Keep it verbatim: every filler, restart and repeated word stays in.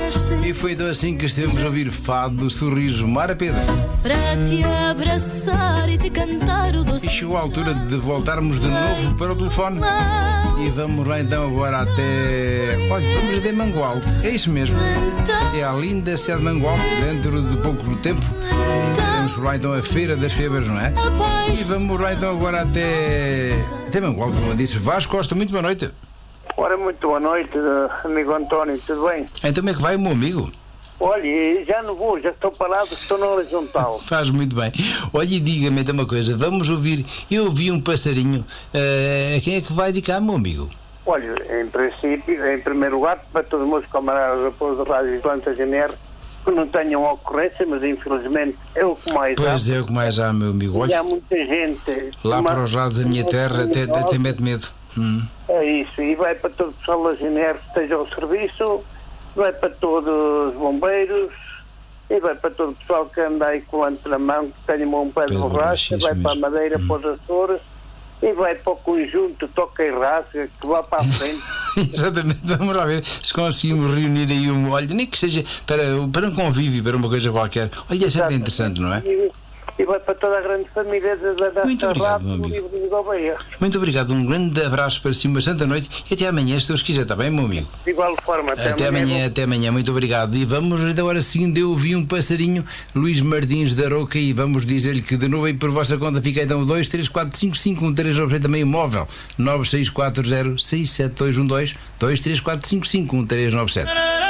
E foi então assim que estivemos a ouvir Fado do Sorriso. Mara Pedro. Para te abraçar e te cantar o doce. E chegou a altura de voltarmos de novo para o telefone. E vamos lá então agora até... Olha, vamos até Mangualde. É isso mesmo. É a linda cidade de Mangualde. Dentro de pouco tempo temos lá então a Feira das Febras, não é? E vamos lá então agora até... Até Mangualde, como eu disse. Vasco Costa, muito boa noite. Ora, muito boa noite, amigo António, tudo bem? Então como é que vai, meu amigo? Olha, já não vou, já estou parado, estou na horizontal. Faz muito bem. Olha, e diga-me então uma coisa, vamos ouvir, eu ouvi um passarinho, uh, a quem é que vai dedicar, meu amigo? Olha, em princípio, em primeiro lugar, para todos os meus camaradas da Pouso de Rádio Planta G N R, que não tenham ocorrência, mas infelizmente é o que mais há. Pois é o que mais há, meu amigo. Olha, e há muita gente... Lá uma, para os lados da minha terra até, até mete medo. Hum. É isso, e vai para todo o pessoal da G N R que esteja ao serviço, vai para todos os bombeiros, e vai para todo o pessoal que anda aí com o volante na mão, que tenha um pé de borracha, vai para a Madeira, hum. para os Açores, e vai para o conjunto Toca e Rasga, que vá para a frente. Exatamente, vamos lá ver se conseguimos reunir aí um, olha, nem que seja para, para um convívio, para uma coisa qualquer. Olha, é sempre interessante, não é? E vai para toda a grande família da, da Muito obrigado, meu amigo. Muito obrigado, um grande abraço para si, uma santa noite e até amanhã, se Deus quiser, está bem, meu amigo? De igual forma, até, até amanhã. amanhã até amanhã, muito obrigado. E vamos, agora seguindo, eu ouvi um passarinho, Luís Martins da Roca, e vamos dizer-lhe que de novo aí por vossa conta fica então dois três quatro cinco cinco um três nove também o móvel nove seis quatro zero seis sete dois um dois dois três quatro cinco cinco um três nove sete.